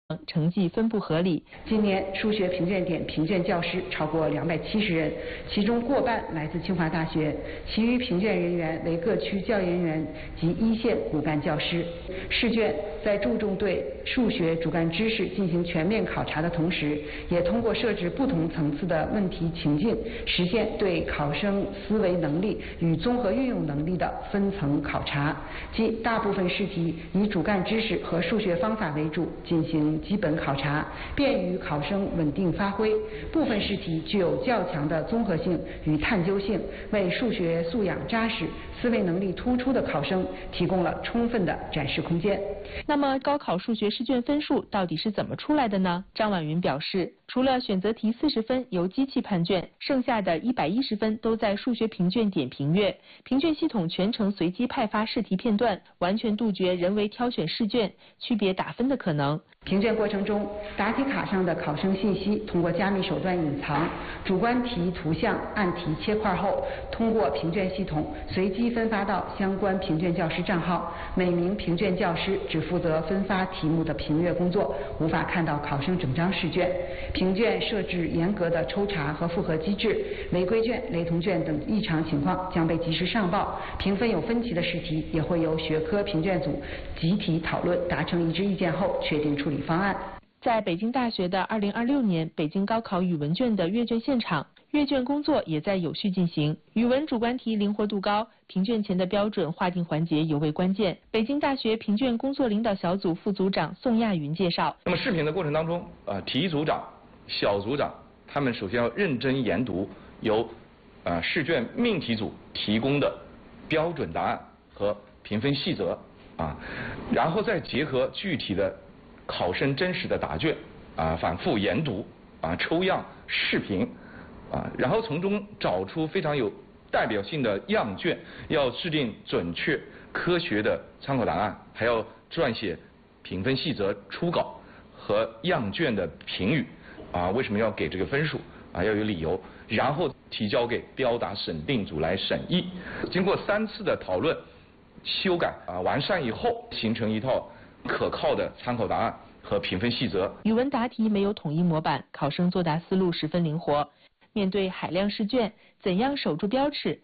成绩分布合理。 今年数学评卷点评卷教师超过270人，其中过半来自清华大学，其余评卷人员为各区教研员及一线骨干教师。试卷在注重对数学主干知识进行全面考察的同时，也通过设置不同层次的问题情境，实现对考生思维能力与综合运用能力的分层考察，即大部分试题以主干知识和数学方法为主进行基本考察，便于考生稳定发挥；部分试题具有较强的综合性与探究性，为数学素养扎实、思维能力突出的考生提供了充分的展示空间。 那么，高考数学试卷分数到底是怎么出来的呢？张婉云表示，除了选择题40分由机器判卷，剩下的110分都在数学评卷点评阅，评卷系统全程随机派发试题片段，完全杜绝人为挑选试卷、区别打分的可能。 评卷过程中，答题卡上的考生信息通过加密手段隐藏，主观题图像按题切块后，通过评卷系统随机分发到相关评卷教师账号。每名评卷教师只负责分发题目的评阅工作，无法看到考生整张试卷。评卷设置严格的抽查和复核机制，违规卷、雷同卷等异常情况将被及时上报。评分有分歧的试题也会由学科评卷组集体讨论，达成一致意见后确定处理方案。 在北京大学的2026年北京高考语文卷的阅卷现场，阅卷工作也在有序进行。语文主观题灵活度高，评卷前的标准划定环节尤为关键。北京大学评卷工作领导小组副组长宋亚云介绍， 那么试评的过程当中，题组长、小组长他们首先要认真研读由试卷命题组提供的标准答案和评分细则然后再结合具体的考生真实的答卷反复研读抽样试评然后从中找出非常有代表性的样卷，要制定准确科学的参考答案，还要撰写评分细则初稿和样卷的评语为什么要给这个分数要有理由，然后提交给标答审定组来审议。经过3次的讨论、修改完善以后，形成一套可靠的参考答案和评分细则。 语文答题没有统一模板，考生作答思路十分灵活。面对海量试卷，怎样守住标尺，